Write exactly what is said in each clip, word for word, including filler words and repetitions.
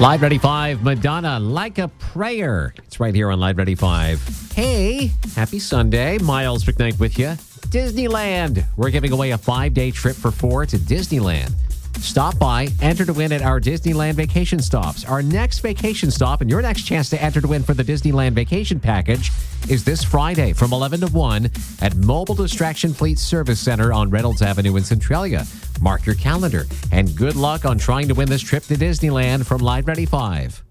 Live Ready five, Madonna, Like a Prayer. It's right here on Live Ready five. Hey, happy Sunday. Miles McKnight with you. Disneyland. We're giving away a five-day trip for four to Disneyland. Stop by, enter to win at our Disneyland vacation stops. Our next vacation stop and your next chance to enter to win for the Disneyland vacation package is this Friday from eleven to one at Mobile Distraction Fleet Service Center on Reynolds Avenue in Centralia. Mark your calendar and good luck on trying to win this trip to Disneyland from Live Ready five.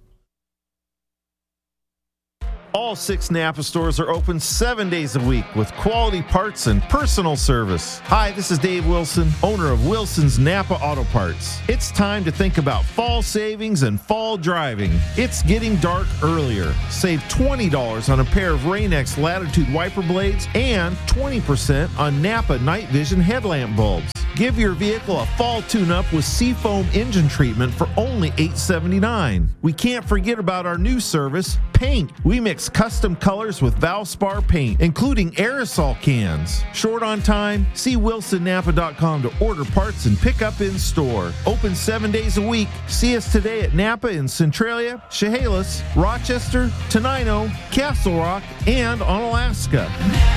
All six Napa stores are open seven days a week with quality parts and personal service. Hi, this is Dave Wilson, owner of Wilson's Napa Auto Parts. It's time to think about fall savings and fall driving. It's getting dark earlier. Save twenty dollars on a pair of Rain-X Latitude wiper blades and twenty percent on Napa night vision headlamp bulbs. Give your vehicle a fall tune-up with Seafoam engine treatment for only eight dollars and seventy-nine cents. We can't forget about our new service, paint. We mix custom colors with Valspar paint, including aerosol cans. Short on time? See wilson napa dot com to order parts and pick up in store. Open seven days a week. See us today at Napa in Centralia, Chehalis, Rochester, Tenino, Castle Rock, and on Alaska.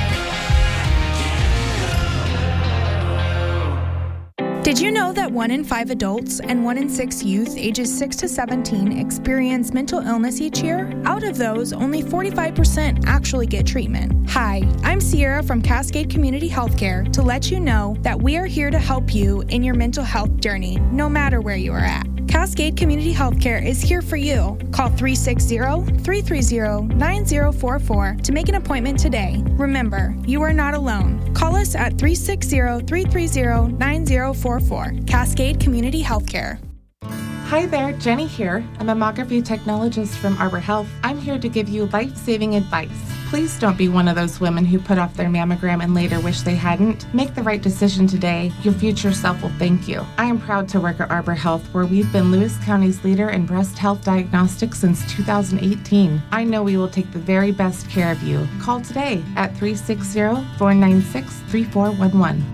Did you know that one in five adults and one in six youth ages six to seventeen experience mental illness each year? Out of those, only forty-five percent actually get treatment. Hi, I'm Sierra from Cascade Community Healthcare to let you know that we are here to help you in your mental health journey, no matter where you are at. Cascade Community Healthcare is here for you. Call three six zero, three three zero, nine zero four four to make an appointment today. Remember, you are not alone. Call us at three six zero, three three zero, nine zero four four. Cascade Community Healthcare. Hi there, Jenny here, a mammography technologist from Arbor Health. I'm here to give you life-saving advice. Please don't be one of those women who put off their mammogram and later wish they hadn't. Make the right decision today. Your future self will thank you. I am proud to work at Arbor Health, where we've been Lewis County's leader in breast health diagnostics since two thousand eighteen. I know we will take the very best care of you. Call today at three six zero, four nine six, three four one one.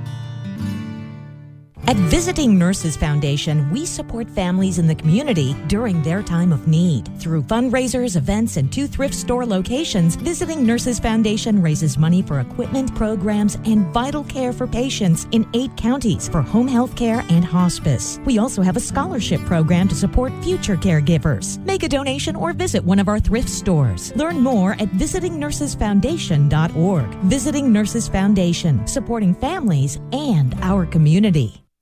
At Visiting Nurses Foundation, we support families in the community during their time of need. Through fundraisers, events, and two thrift store locations, Visiting Nurses Foundation raises money for equipment, programs, and vital care for patients in eight counties for home health care and hospice. We also have a scholarship program to support future caregivers. Make a donation or visit one of our thrift stores. Learn more at visiting nurses foundation dot org. Visiting Nurses Foundation, supporting families and our community.